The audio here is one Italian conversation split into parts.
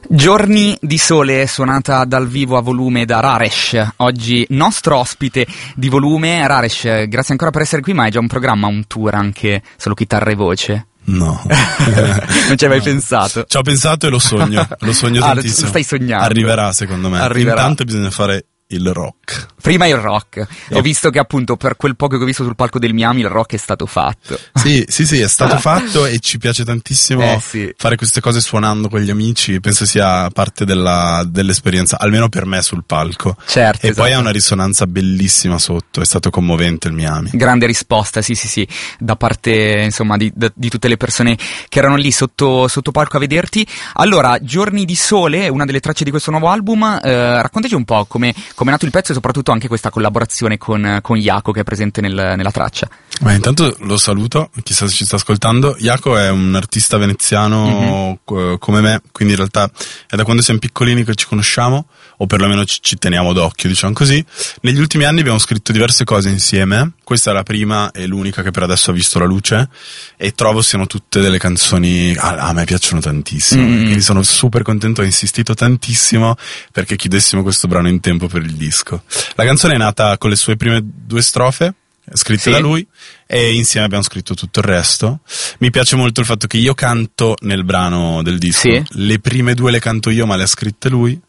Giorni di sole, suonata dal vivo a volume da Raresh, oggi nostro ospite di volume. Raresh, grazie ancora per essere qui, ma hai già un programma, un tour anche solo chitarra e voce? No. Non ci hai mai pensato? Ci ho pensato e lo sogno tantissimo. Stai sognando. Arriverà, secondo me. Intanto bisogna fare il rock. Prima il rock. Ho visto che appunto per quel poco che ho visto sul palco del Miami il rock è stato fatto. Sì, è stato fatto e ci piace tantissimo fare queste cose suonando con gli amici. Penso sia parte dell'esperienza, almeno per me sul palco. Certo. E poi ha una risonanza bellissima sotto, è stato commovente il Miami. Grande risposta, sì, da parte insomma di tutte le persone che erano lì sotto palco a vederti. Allora, Giorni di sole, una delle tracce di questo nuovo album, raccontaci un po' come è nato il pezzo e soprattutto anche questa collaborazione con Jaco che è presente nella traccia. Intanto lo saluto, chissà se ci sta ascoltando. Jaco è un artista veneziano come me, quindi in realtà è da quando siamo piccolini che ci conosciamo, o perlomeno ci teniamo d'occhio, diciamo così. Negli ultimi anni abbiamo scritto diverse cose insieme, questa è la prima e l'unica che per adesso ha visto la luce, e trovo siano tutte delle canzoni a me piacciono tantissimo, quindi sono super contento, ho insistito tantissimo perché chiudessimo questo brano in tempo per il disco. La canzone è nata con le sue prime 2 strofe scritte da lui e insieme abbiamo scritto tutto il resto. Mi piace molto il fatto che io canto nel brano del disco, le prime 2 le canto io ma le ha scritte lui,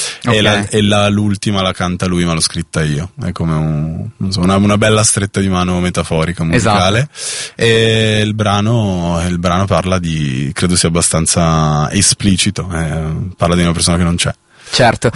e l'ultima la canta lui ma l'ho scritta io. È come una bella stretta di mano metaforica musicale. Esatto. E il brano parla credo sia abbastanza esplicito, parla di una persona che non c'è. Certo,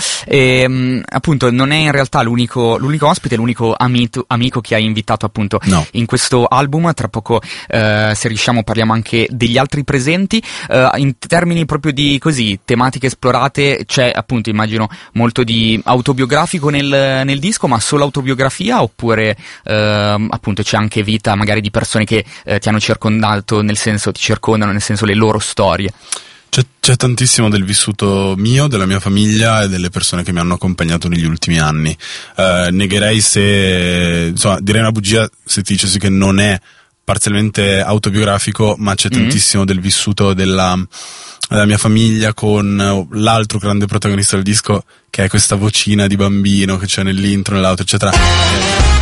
e appunto non è in realtà l'unico ospite, l'unico amico che hai invitato appunto in questo album. Tra poco se riusciamo parliamo anche degli altri presenti. In termini proprio di tematiche esplorate, c'è appunto immagino molto di autobiografico nel disco, ma solo autobiografia oppure appunto c'è anche vita magari di persone che ti hanno circondato, nel senso ti circondano, nel senso le loro storie? C'è tantissimo del vissuto mio, della mia famiglia e delle persone che mi hanno accompagnato negli ultimi anni. Negherei direi una bugia se ti dicessi che non è parzialmente autobiografico, ma c'è tantissimo del vissuto della mia famiglia con l'altro grande protagonista del disco, che è questa vocina di bambino che c'è nell'intro, nell'auto, eccetera.